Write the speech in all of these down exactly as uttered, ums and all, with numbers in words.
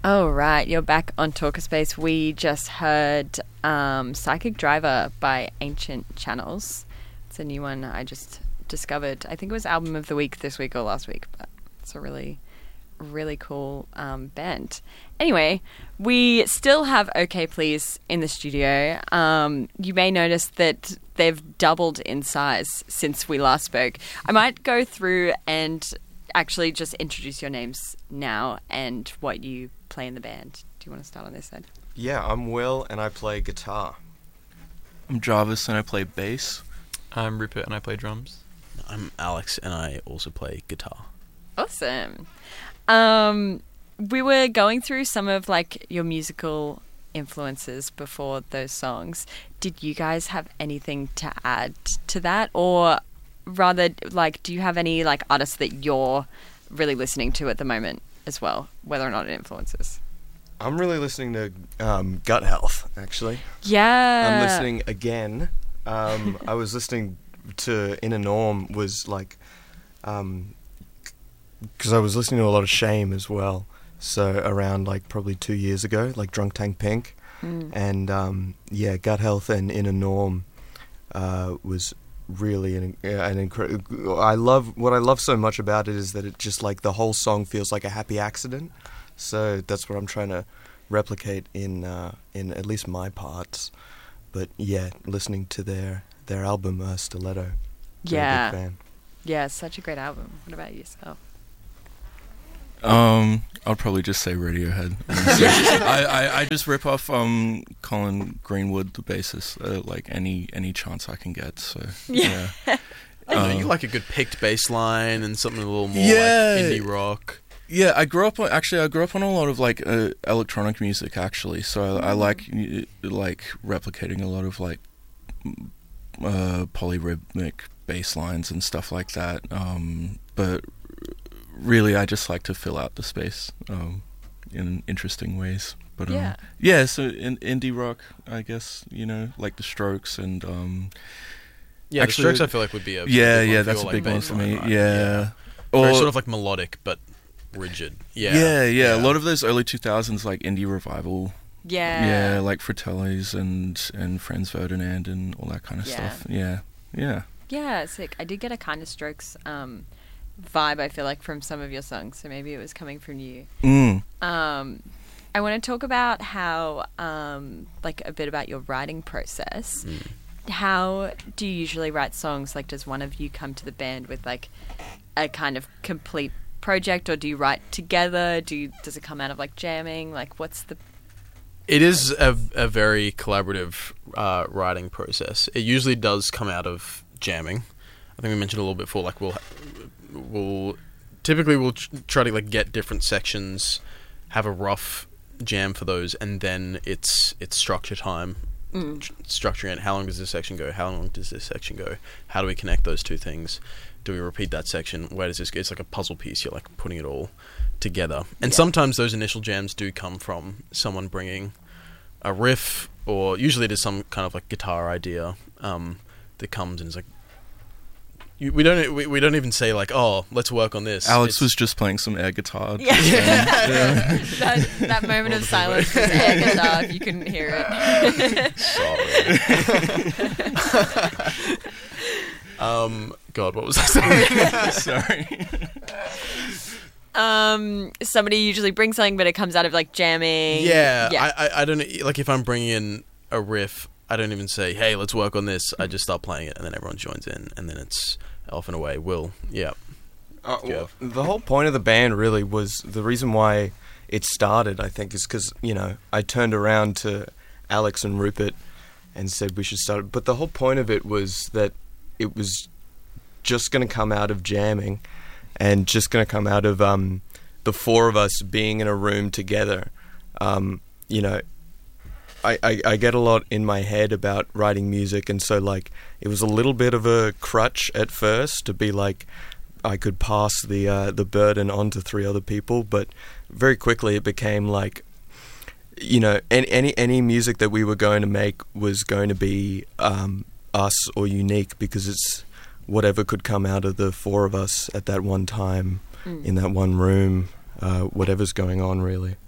Oh, right. You're back on Talkerspace. We just heard um, Psychic Driver by Ancient Channels. It's a new one I just discovered. I think it was Album of the Week this week or last week, but it's a really, really cool um, band. Anyway, we still have OK Please in the studio. Um, you may notice that they've doubled in size since we last spoke. I might go through and actually just introduce your names now and what you play in the band. Do you want to start on this side? Yeah, I'm Will and I play guitar. I'm Jarvis and I play bass. I'm Rupert and I play drums. I'm Alex and I also play guitar. Awesome. Um, we were going through some of like your musical influences before those songs. Did you guys have anything to add to that, or rather, like, do you have any like artists that you're really listening to at the moment as well, whether or not it influences? I'm really listening to um, Gut Health, actually. Yeah. I'm listening again. Um, I was listening to Inner Norm was like, um, because I was listening to a lot of Shame as well. So around like probably two years ago, like Drunk Tank Pink, mm. and um, yeah, Gut Health and Inner Norm uh, was really an, an incredible. I love what I love so much about it is that it just like the whole song feels like a happy accident. So that's what I'm trying to replicate in uh, in at least my parts. But yeah, listening to their their album uh, Stiletto. Yeah, big fan. Yeah, it's such a great album. What about yourself? Um, I'll probably just say Radiohead. I, I, I just rip off um Colin Greenwood, the bassist, uh, like any any chance I can get. So yeah, yeah. I know, um, you like a good picked bass line and something a little more yeah, like indie rock. Yeah, I grew up on actually I grew up on a lot of like uh, electronic music actually. So I, I like like replicating a lot of like uh, polyrhythmic bass lines and stuff like that. Um, but really, I just like to fill out the space um, in interesting ways. But um, yeah, yeah. So in indie rock, I guess, you know, like the Strokes and um, yeah, actually, the Strokes. I feel like would be a yeah, big yeah. one That's a for big like one for me. Right? Yeah, yeah. or Very sort of like melodic but rigid. Yeah, yeah, yeah. yeah. A lot of those early two thousands like indie revival. Yeah, yeah, like Fratellis and and Franz Ferdinand and all that kind of yeah. stuff. Yeah, yeah, yeah. Sick. I did get a kind of Strokes um, vibe. I feel like from some of your songs, so maybe it was coming from you. Mm. Um, I want to talk about how, um, like, a bit about your writing process. Mm. How do you usually write songs? Like, does one of you come to the band with like a kind of complete project, or do you write together? Do you, does it come out of like jamming? Like, what's the It is a, a very collaborative uh, writing process. It usually does come out of jamming. I think we mentioned a little bit before. Like we'll we'll typically we'll try to like get different sections, have a rough jam for those, and then it's it's structure time. Mm. Tr- structuring it. How long does this section go? How long does this section go? How do we connect those two things? Do we repeat that section? Where does this go? It's like a puzzle piece. You're like putting it all together. And yeah. sometimes those initial jams do come from someone bringing a riff, or usually it is some kind of like guitar idea um, that comes and is like, you, we don't we, we don't even say like, oh, let's work on this. Alex it's, was just playing some air guitar. Yeah, yeah. that, that moment of silence was air guitar. If you couldn't hear it. Sorry. um, God, what was I saying? Sorry. Um, somebody usually brings something, but it comes out of like jamming. Yeah, yeah. I, I, I don't like if I'm bringing in a riff, I don't even say, "Hey, let's work on this." I just start playing it, and then everyone joins in, and then it's off and away. Will, yeah. Uh, well, the whole point of the band really was the reason why it started. I think is because you know I turned around to Alex and Rupert and said we should start. But the whole point of it was that it was just going to come out of jamming. And just going to come out of um, the four of us being in a room together. Um, you know, I, I, I get a lot in my head about writing music, and so like it was a little bit of a crutch at first to be like I could pass the uh, the burden on to three other people, but very quickly it became like, you know, any any, any music that we were going to make was going to be um, us or unique because it's whatever could come out of the four of us at that one time mm. in that one room, uh, whatever's going on, really.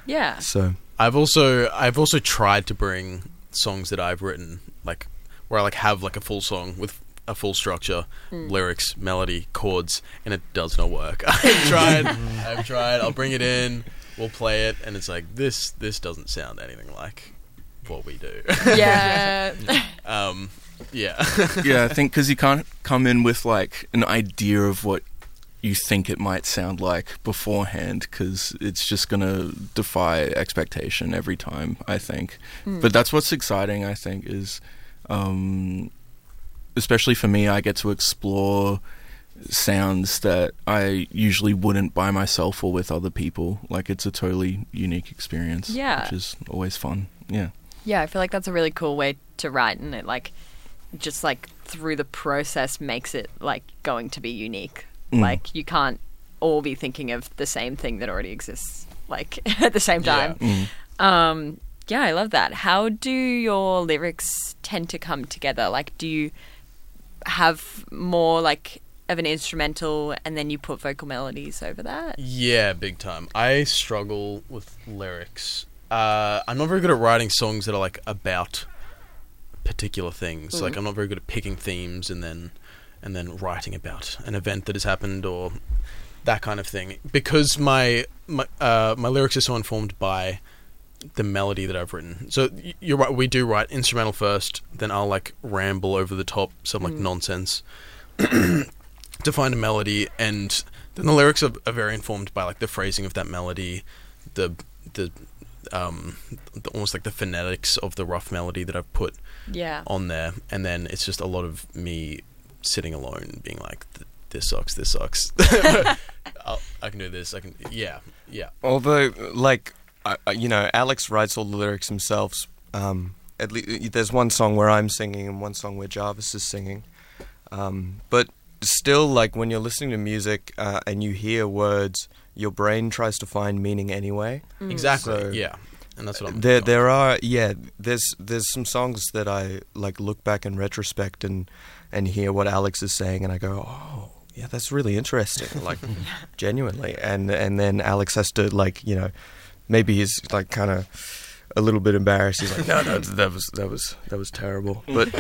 Yeah. So I've also I've also tried to bring songs that I've written, like where I like have like a full song with a full structure, Mm. lyrics, melody, chords, and it does not work. I've tried. I've tried. I'll bring it in. We'll play it, and it's like this. This doesn't sound anything like what we do. Yeah. um, yeah. Yeah, I think because you can't come in with like an idea of what you think it might sound like beforehand, because it's just gonna defy expectation every time, I think. Mm. But that's what's exciting, I think, is um, especially for me, I get to explore sounds that I usually wouldn't by myself or with other people. Like, it's a totally unique experience, Yeah. which is always fun. Yeah. Yeah, I feel like that's a really cool way to write, and it like just like through the process makes it like going to be unique. Mm. Like you can't all be thinking of the same thing that already exists like at the same time. Mm. Um, yeah, I love that. How do your lyrics tend to come together? Like, do you have more like of an instrumental and then you put vocal melodies over that? Yeah, big time. I struggle with lyrics. Uh, I'm not very good at writing songs that are like about particular things. Mm. Like I'm not very good at picking themes and then and then writing about an event that has happened or that kind of thing. Because my my uh, my lyrics are so informed by the melody that I've written. So y- you're right. We do write instrumental first, then I'll like ramble over the top some like Mm. nonsense to find a melody, and then the lyrics are, are very informed by like the phrasing of that melody, the the um the, almost like the phonetics of the rough melody that I've put Yeah. on there, and then it's just a lot of me sitting alone being like, this sucks, this sucks. I'll, I can do this. I can. Yeah, yeah. although like I, I- you know, Alex writes all the lyrics himself. Um, at least there's one song where I'm singing and one song where Jarvis is singing. Um, but still, like when you're listening to music uh, and you hear words, your brain tries to find meaning anyway. Mm. Exactly. So- yeah, and that's what I'm. There, there are yeah. There's there's some songs that I like look back in retrospect and and hear what Alex is saying, and I go, oh yeah, that's really interesting, like genuinely. And and then Alex has to like you know, maybe he's like kind of a little bit embarrassed. He's like, no, no, that was that was that was terrible. But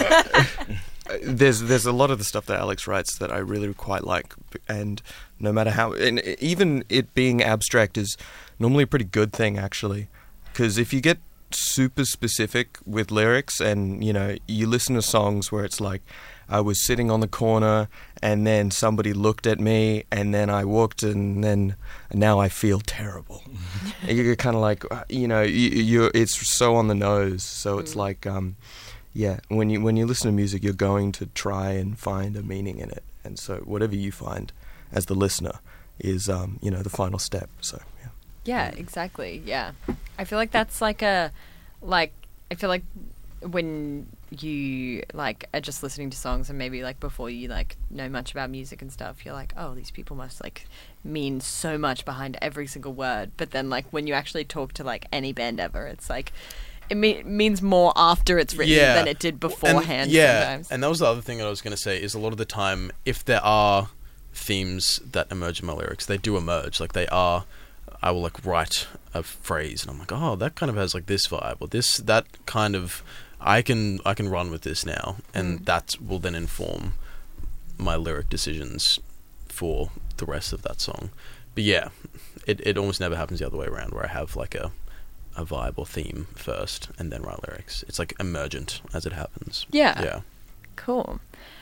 there's there's a lot of the stuff that Alex writes that I really quite like, and no matter how, and even it being abstract is normally a pretty good thing actually. Because if you get super specific with lyrics and, you know, you listen to songs where it's like, I was sitting on the corner and then somebody looked at me and then I walked and then now I feel terrible. And you're kind of like, uh, you know, you, you're, it's so on the nose. So it's Mm. like, um, yeah, when you when you listen to music, you're going to try and find a meaning in it. And so whatever you find as the listener is, um, you know, the final step. So, yeah. Yeah, exactly. Yeah. I feel like that's like a, like, I feel like when you, like, are just listening to songs and maybe, like, before you, like, know much about music and stuff, you're like, oh, these people must, like, mean so much behind every single word. But then, like, when you actually talk to, like, any band ever, it's like, it me- means more after it's written Yeah. than it did beforehand And, yeah, sometimes. and that was the other thing that I was going to say is a lot of the time, if there are themes that emerge in my lyrics, they do emerge. Like, they are... I will like write a phrase and I'm like, oh, that kind of has like this vibe or this that kind of I can I can run with this now, and Mm. that will then inform my lyric decisions for the rest of that song. But yeah, it it almost never happens the other way around where I have like a a vibe or theme first and then write lyrics. It's like emergent as it happens. Yeah. Yeah. Cool.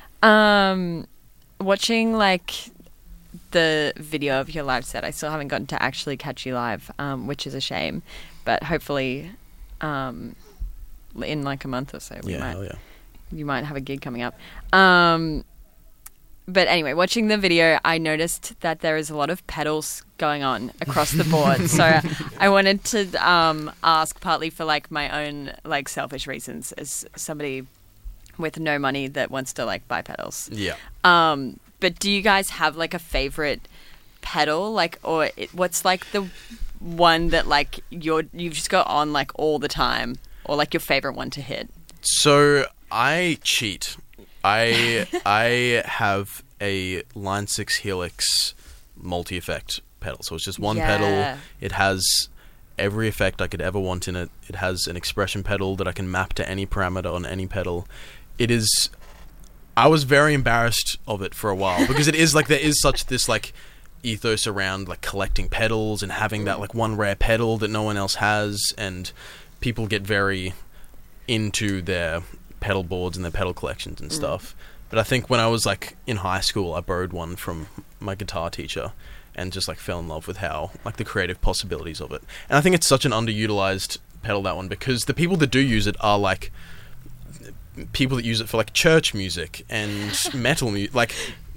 Um, watching like the video of your live set, I still haven't gotten to actually catch you live, um, which is a shame. But hopefully, um, in like a month or so, we Yeah, might hell yeah. you might have a gig coming up. Um, but anyway, watching the video, I noticed that there is a lot of pedals going on across the board. So I wanted to um, ask, partly for like my own like selfish reasons, as somebody with no money that wants to like buy pedals. Yeah. Um, but do you guys have like a favorite pedal, like, or it, what's like the one that like you're you've just got on like all the time, or like your favorite one to hit? So I cheat. I I have a Line Six Helix multi-effect pedal. So it's just one Yeah. pedal. It has every effect I could ever want in it. It has an expression pedal that I can map to any parameter on any pedal. It is... I was very embarrassed of it for a while because it is like there is such this like ethos around like collecting pedals and having that like one rare pedal that no one else has, and people get very into their pedal boards and their pedal collections and stuff. But I think when I was like in high school, I borrowed one from my guitar teacher and just like fell in love with how like the creative possibilities of it. And I think it's such an underutilized pedal, that one, because the people that do use it are like people that use it for like church music and metal music, like,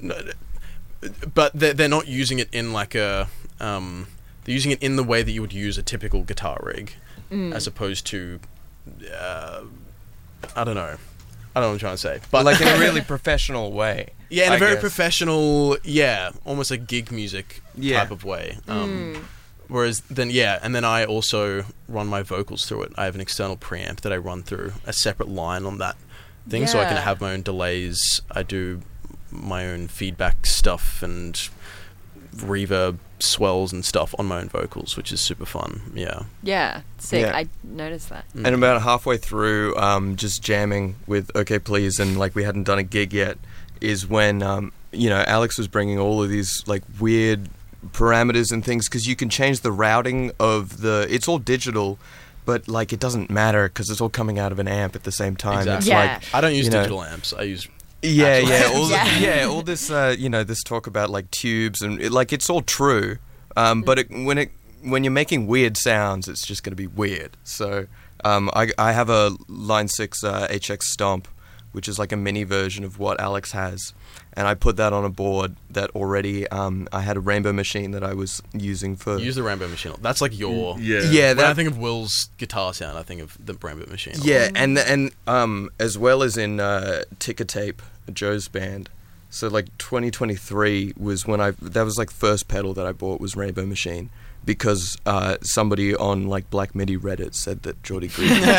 but they're, they're not using it in like a um, they're using it in the way that you would use a typical guitar rig, mm. as opposed to uh, I don't know I don't know what I'm trying to say, but like in a really professional way. Yeah, in a I very guess. professional, yeah, almost like gig music yeah. type of way. Um, mm. Whereas then, yeah, and then I also run my vocals through it. I have an external preamp that I run through a separate line on that thing, yeah. so I can have my own delays. I do my own feedback stuff and reverb swells and stuff on my own vocals, which is super fun. Yeah. Yeah, sick. Yeah. I noticed that. And about halfway through, um, just jamming with OK Please, and like we hadn't done a gig yet, is when um, you know, Alex was bringing all of these like weird parameters and things, because you can change the routing of the. It's all digital, but like it doesn't matter because it's all coming out of an amp at the same time. Exactly. It's Yeah. like, I don't use you know, digital amps. I use yeah, actual yeah, amps. all Yeah. The, yeah, all this, uh, you know, this talk about like tubes and it, like it's all true, um, but it, when it when you're making weird sounds, it's just going to be weird. So um, I I have a Line Six uh, H X Stomp, which is like a mini version of what Alex has, and I put that on a board that already um, I had a Rainbow Machine that I was using for. Use the Rainbow Machine. That's like your Yeah. Yeah, When that, I think of Will's guitar sound, I think of the Rainbow Machine. yeah, and and um, as well as in uh, Ticker Tape, Joe's band. So like twenty twenty-three was when I that was like first pedal that I bought was Rainbow Machine, because uh, somebody on like Black Midi Reddit said that Geordie Green was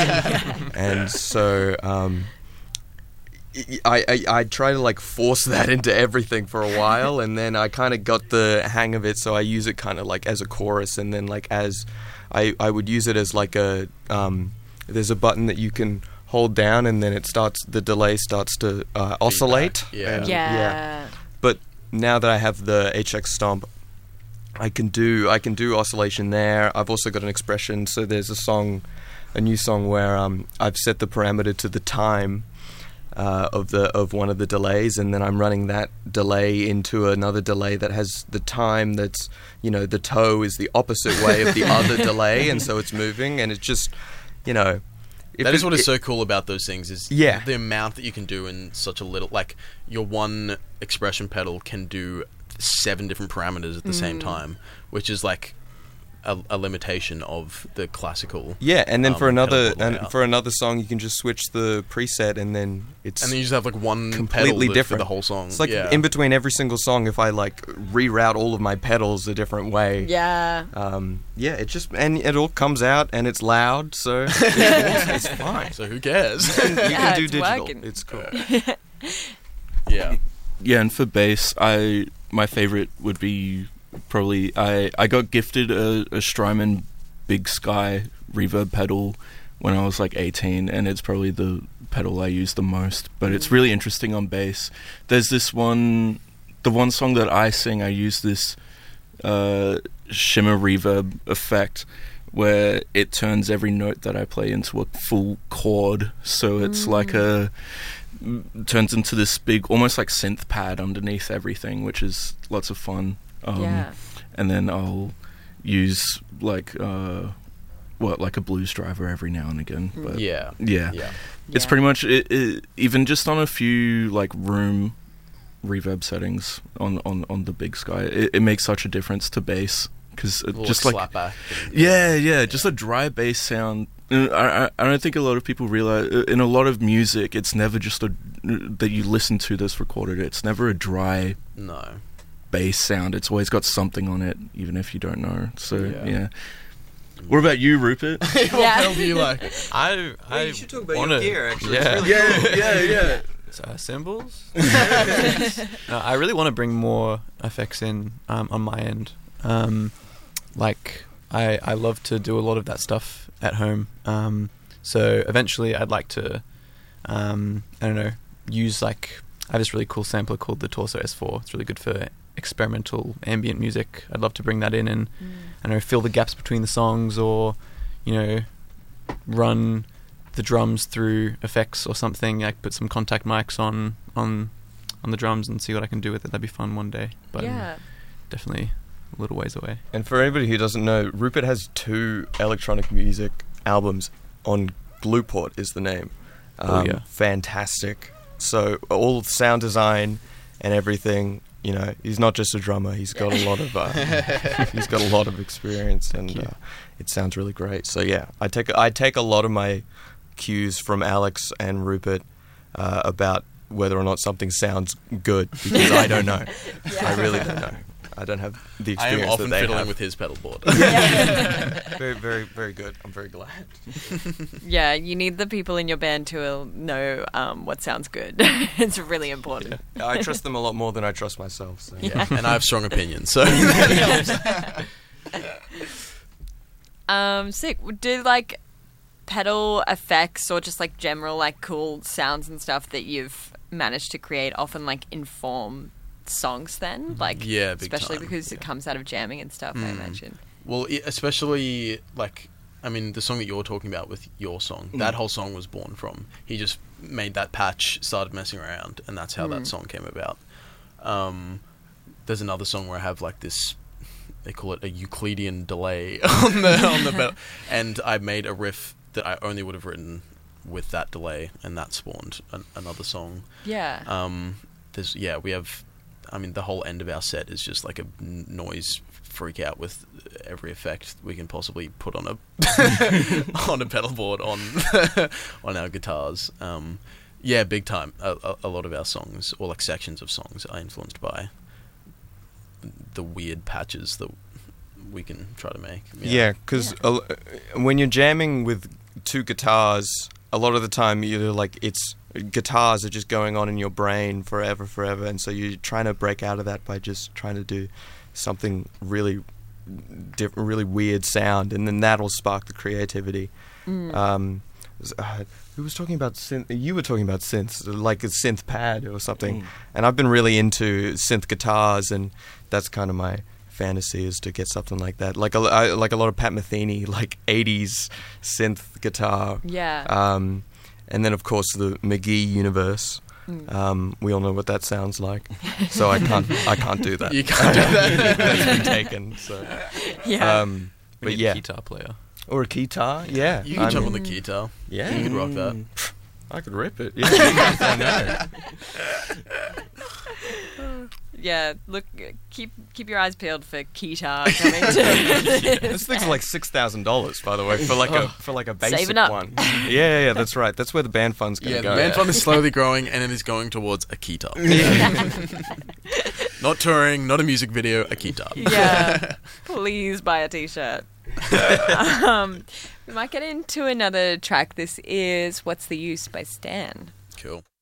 and so um, I, I I try to like force that into everything for a while, and then I kind of got the hang of it, so I use it kind of like as a chorus, and then like as I I would use it as like a um, there's a button that you can hold down, and then it starts the delay starts to uh, oscillate. Yeah. And, Yeah. But now that I have the H X Stomp, I can do I can do oscillation there. I've also got an expression. So there's a song, a new song where um, I've set the parameter to the time uh, of the of one of the delays, and then I'm running that delay into another delay that has the time. That's, you know, the toe is the opposite way of the other delay, and so it's moving, and it's just, you know. If That is it- what is it- so cool about those things, is Yeah. the amount that you can do in such a little, like your one expression pedal can do seven different parameters at the same time, which is like a, a limitation of the classical. Yeah, and then um, for another pedal and layout. for another song, you can just switch the preset, and then it's And then you just have like one completely pedal different for the whole song. It's like yeah. in between every single song, if I like reroute all of my pedals a different way. Yeah. Um, yeah, it just and it all comes out and it's loud, so it's, awesome. It's fine. So who cares? You Yeah, can do it's digital. working. It's cool. yeah. Yeah, and for bass, I my favorite would be probably I I got gifted a, a Strymon Big Sky reverb pedal when I was like eighteen, and it's probably the pedal I use the most. But it's really interesting on bass. There's this one, the one song that I sing, I use this uh, shimmer reverb effect where it turns every note that I play into a full chord. So it's mm. like a turns into this big, almost like synth pad underneath everything, which is lots of fun. Um, Yeah. And then I'll use like uh, what like a blues driver every now and again. But Yeah. yeah, Yeah. it's Yeah. pretty much it, it, even just on a few like room reverb settings on on, on the Big Sky, it, it makes such a difference to bass, because Little just like slap back. yeah, yeah, just a dry bass sound. Uh, I, I I don't think a lot of people realize uh, in a lot of music, it's never just a that you listen to that's recorded. It's never a dry No. bass sound. It's always got something on it, even if you don't know. So Yeah. yeah. What about you, Rupert? What Yeah. pedal do you like? I I you should talk about wanna, your gear, actually. Yeah. It's really yeah, yeah, yeah. Uh, cymbals. No, I really want to bring more effects in um, on my end, um, like I, I love to do a lot of that stuff at home. Um, so eventually I'd like to, um, I don't know, use like, I have this really cool sampler called the Torso S four. It's really good for experimental ambient music. I'd love to bring that in and, mm. I don't know, fill the gaps between the songs, or, you know, run the drums through effects or something. Like put some contact mics on, on, on the drums and see what I can do with it. That'd be fun one day. But yeah. um, definitely a little ways away. And for anybody who doesn't know, Rupert has two electronic music albums on Blueport is the name. Um, oh, yeah. Fantastic. So all sound design and everything, you know, he's not just a drummer. He's got a lot of uh, he's got a lot of experience, and uh, it sounds really great. So yeah, I take I take a lot of my cues from Alex and Rupert uh, about whether or not something sounds good, because I don't know. yeah. I really don't know. I don't have the experience I am often that they fiddling have. with his pedal board. very, very, very good. I'm very glad. Yeah, you need the people in your band to uh, know um, what sounds good. It's really important. Yeah. I trust them a lot more than I trust myself. So. Yeah, and I have strong opinions. So, um, sick. Do like pedal effects or just like general like cool sounds and stuff that you've managed to create often like inform songs then, like yeah, big especially time. because yeah. it comes out of jamming and stuff. Mm. I imagine. Well, it, especially like I mean, the song that you're talking about with your song, mm. that whole song was born from. He just made that patch, started messing around, and that's how mm. that song came about. Um, there's another song where I have like this. They call it a Euclidean delay on the on the bell, and I made a riff that I only would have written with that delay, and that spawned an, another song. Yeah. Um, there's yeah, we have. I mean, the whole end of our set is just like a n- noise freak out with every effect we can possibly put on a on a pedal board on on our guitars. Um, yeah, big time. A, a, a lot of our songs, or like sections of songs, are influenced by the weird patches that we can try to make. Yeah, because yeah, yeah. when you're jamming with two guitars, a lot of the time you're like it's. guitars are just going on in your brain forever, forever, and so you're trying to break out of that by just trying to do something really different, really weird sound, and then that'll spark the creativity. Mm. Um, uh, who was talking about synth? You were talking about synths, like a synth pad or something, mm. and I've been really into synth guitars, and that's kind of my fantasy, is to get something like that, like a I, like a lot of Pat Metheny, like eighties synth guitar. Yeah. Um, And then, of course, the McGee universe. Mm. Um, we all know what that sounds like, so I can't. I can't do that. You can't do that. That's been taken. So, yeah. Um, but yeah, a guitar player or a guitar. Yeah, you can I jump mean, on the guitar. Yeah, you could rock that. I could rip it. Yeah, I know. Yeah, look, keep keep your eyes peeled for Keytar coming to. Yeah, this thing's like six thousand dollars, by the way, for like a for like a basic Saving up. one. Yeah, yeah, yeah, that's right. That's where the band fund's going to Yeah, go. the band fund is slowly growing, and it is going towards a guitar. Not touring, not a music video, a guitar. Yeah, please buy a T-shirt. um, we might get into another track. This is "What's the Use" by Stan. Cool.